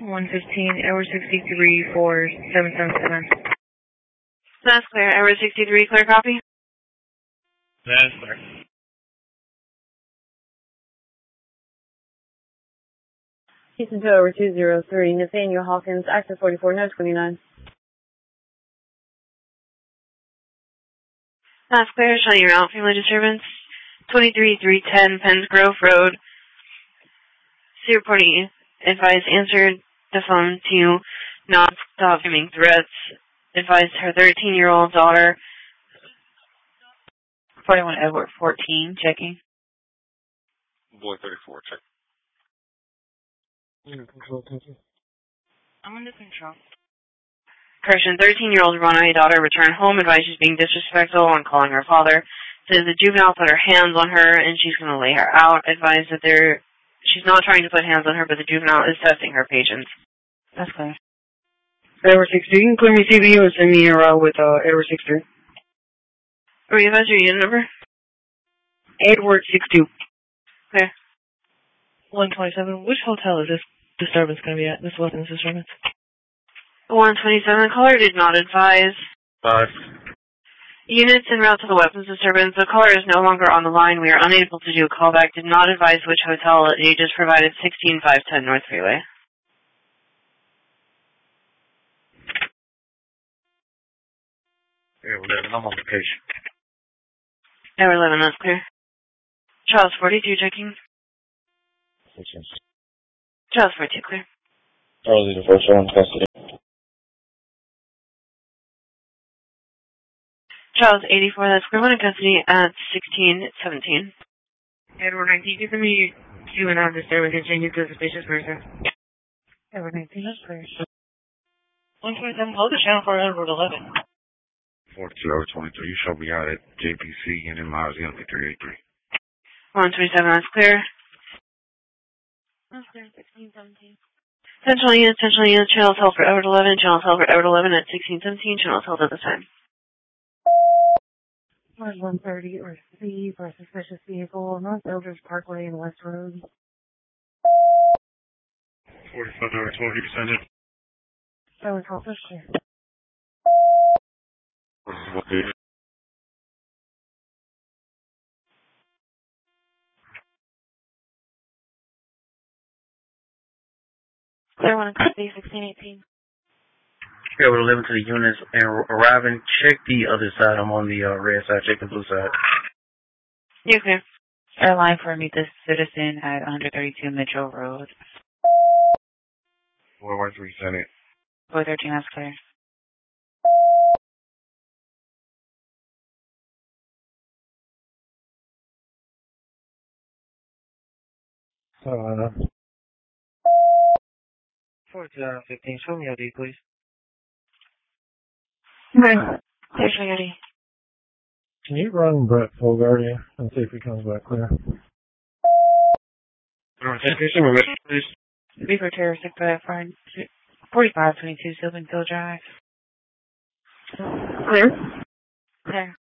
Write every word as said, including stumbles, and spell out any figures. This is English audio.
one fifteen, Edward sixty-three, four seven seven seven. That's clear. Edward sixty-three, clear copy? That's clear. Houston two over two zero three, Nathaniel Hawkins, active forty-four, no twenty-nine. That's clear. Showing your route, family disturbance. twenty-three three ten Penns Grove Road. C reporting advised answered the phone to not stop giving threats. Advised her thirteen-year-old daughter. forty-one Edward fourteen, checking. Boy thirty-four, check. Under control, thank you. I'm under control. Correction, thirteen-year-old Ronnie daughter returned home, advised she's being disrespectful when calling her father. Says the juvenile put her hands on her and she's going to lay her out. Advised that they're, she's not trying to put hands on her, but the juvenile is testing her patience. That's clear. Edward sixty, you can clear me C B U and send me a route with uh, Edward sixty. Are you advised your unit number? Edward sixty. Clear. one twenty-seven, which hotel is this disturbance going to be at, this weapons disturbance? one twenty-seven, caller did not advise. Five. Units en route to the weapons disturbance. The caller is no longer on the line. We are unable to do a callback. Did not advise which hotel. You just provided sixteen five ten North Freeway. Yeah, eleven, I'm on vacation. Edward eleven, that's clear. Charles forty-two, checking. Charles forty-two, clear. Charlie, the first one in custody. Charles eighty-four, that's clear. One in custody at sixteen seventeen. Edward nineteen, you can be juvenile disturbance and change it to a suspicious person. Edward nineteen, that's clear. one twenty-seven, hold the channel for Edward eleven. forty-two over twenty-three, you shall be out at J P C and in miles going to be three eighty-three. one twenty-seven, that's clear. That's clear, sixteen seventeen. Central unit, central unit, channels held for Edward eleven, channels held for Edward eleven at sixteen seventeen, channels held at this time. one thirty or C for a suspicious vehicle, North Eldridge Parkway and West Road. forty-five over twenty, descended. That was all clear. Okay. Clear one in custody, sixteen eighteen. Yeah, we're eleven to the units and arriving. Check the other side. I'm on the uh, red side. Check the blue side. You're clear. Airline for Meet the Citizen at one thirty-two Mitchell Road. four one three, Senate. four thirteen, that's clear. Uh, four two fifteen, show me O D, please. Right. There's your O D. Can you run Brett Fogarty and see if he comes back clear? Please. Beaver Terror, six five five, forty-five twenty-two Sylvan Hill Drive. Clear. Clear.